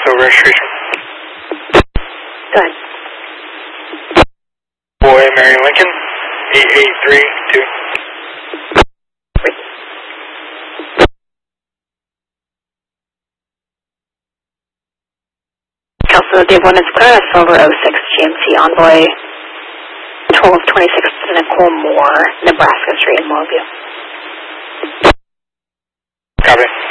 Nashville registration. Go ahead. Boy, Mary Lincoln, 8832. Kelso, Dave 1 is Silver 06 GMC Envoy 1226 to Nicole Moore, Nebraska Street in Longview. Copy.